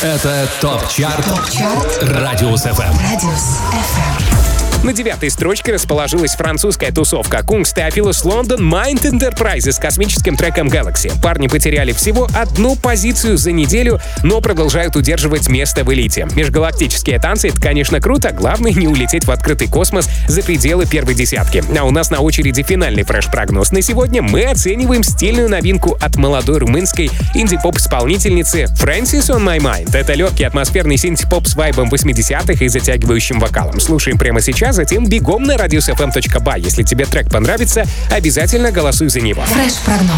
Это ТОП-чарт Радиус FM. На 9-й строчке расположилась французская тусовка Kungstapilus London Mind Enterprise с космическим треком Galaxy. Парни потеряли всего одну позицию за неделю, но продолжают удерживать место в элите. Межгалактические танцы — это, конечно, круто, главное не улететь в открытый космос за пределы первой десятки. А у нас на очереди финальный фреш-прогноз. На сегодня мы оцениваем стильную новинку от молодой румынской инди-поп-исполнительницы Francis on My Mind. Это легкий атмосферный синти-поп с вайбом 80-х и затягивающим вокалом. Слушаем прямо сейчас, затем бегом на radiusfm.by. Если тебе трек понравится, обязательно голосуй за него. Фреш-прогноз.